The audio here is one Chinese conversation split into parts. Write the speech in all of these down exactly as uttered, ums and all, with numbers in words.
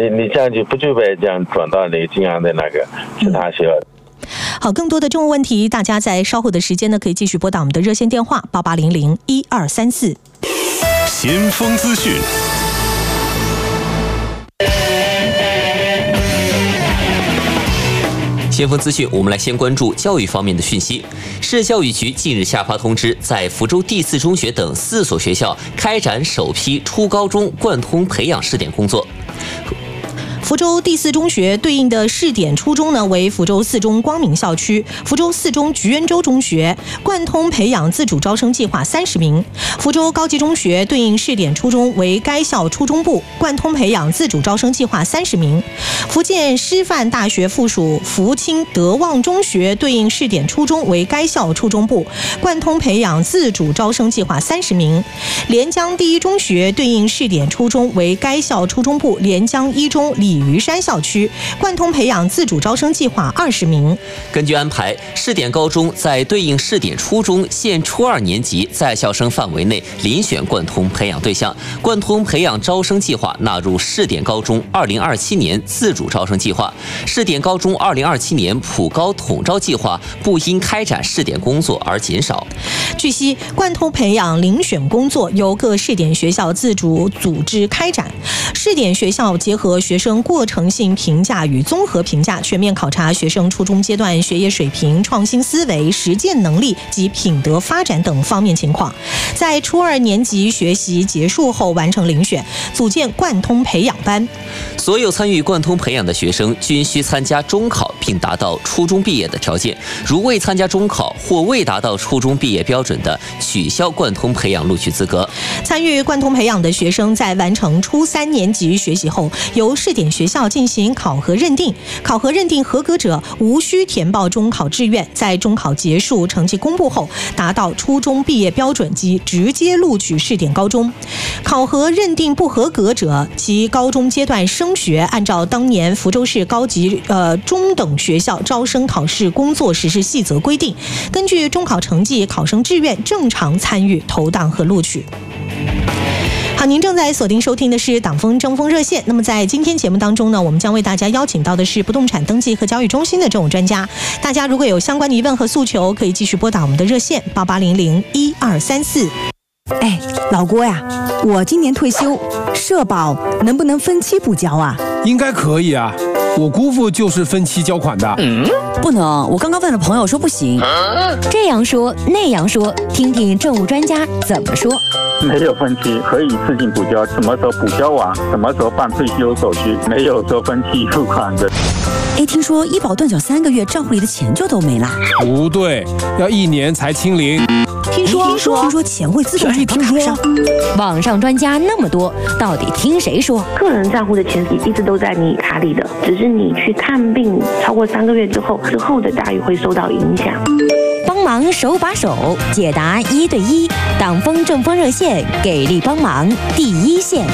你你这样就不具备这样转到那个金阳的那个其他学校。 嗯、好，更多的政务问题，大家在稍后的时间呢，可以继续拨打我们的热线电话八八零零一二三四。 先锋资讯。 先锋资讯，我们来先关注教育方面的讯息。市教育局近日下发通知，在福州第四中学等四所学校开展首批初高中贯通培养试点工作。 福州第四中学对应的试点初中呢为福州四中光明校区，福州四中菊渊洲中学，贯通培养自主招生计划三十名。福州高级中学对应试点初中为该校初中部，贯通培养自主招生计划三十名。福建师范大学附属福清德望中学对应试点初中为该校初中部，贯通培养自主招生计划三十名。连江第一中学对应试点初中为该校初中部，连江一中鲤鱼山校区，贯通培养自主招生计划二十名。 根据安排，试点高中在对应试点初中现初二年级在校生范围内遴选贯通培养对象，贯通培养招生计划纳入试点高中二零二七年自主招生计划。试点高中二零二七年普高统招计划不因开展试点工作而减少。 据悉，贯通培养遴选工作由各试点学校自主组织开展，试点学校结合学生过程性评价与综合评价，全面考察学生初中阶段学业水平、创新思维、实践能力及品德发展等方面情况。在初二年级学习结束后完成遴选，组建贯通培养班。 所有参与贯通培养的学生均需参加中考并达到初中毕业的条件，如未参加中考或未达到初中毕业标准的，取消贯通培养录取资格。 参与贯通培养的学生在完成初三年级学习后，由试点学校进行考核认定，考核认定合格者无需填报中考志愿，在中考结束成绩公布后达到初中毕业标准即直接录取试点高中。考核认定不合格者，其高中阶段升学按照当年福州市高级呃中等学校招生考试工作实施细则规定，根据中考成绩、考生志愿正常参与投档和录取。好，您正在锁定收听的是党风争锋热线。那么在今天节目当中呢，我们将为大家邀请到的是不动产登记和交易中心的政务专家。大家如果有相关的疑问和诉求，可以继续拨打我们的热线八八零零一二三四。 哎，老郭呀，我今年退休，社保能不能分期补交啊？ 应该可以啊，我姑父就是分期交款的。 嗯，不能，我刚刚问了朋友说不行。 这样说那样说，听听政务专家怎么说。 没有分期，可以自行补交，什么时候补交完，什么时候办退休手续，没有说分期付款的。 哎，听说医保断缴三个月，账户里的钱就都没了。 不对，要一年才清零。 听说听说听说钱会自动转到卡上。 网上专家那么多，到底听谁说？ 个人账户的钱一直都在你卡里的，只是你去看病超过三个月之后，之后的待遇会受到影响。 帮忙手把手解答一对一，党风政风热线给力帮忙第一线。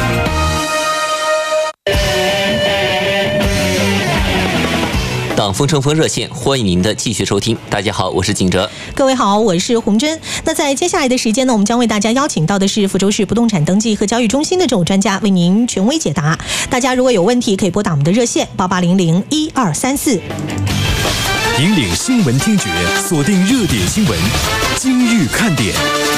党风政风热线，欢迎您的继续收听。大家好，我是景哲。 各位好，我是洪真。那在接下来的时间呢，我们将为大家邀请到的是福州市不动产登记和交易中心的政务专家，为您权威解答。大家如果有问题，可以拨打我们的热线八八零零一二三四。 引领新闻听觉，锁定热点新闻，今日看点。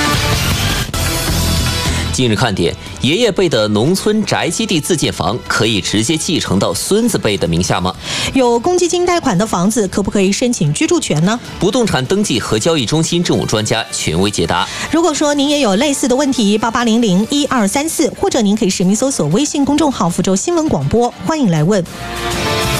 今日看点：爷爷辈的农村宅基地自建房可以直接继承到孙子辈的名下吗？ 有公积金贷款的房子可不可以申请居住权呢？ 不动产登记和交易中心政务专家权威解答。 如果说您也有类似的问题，八八零零一二三四，或者您可以实名搜索微信公众号福州新闻广播，欢迎来问。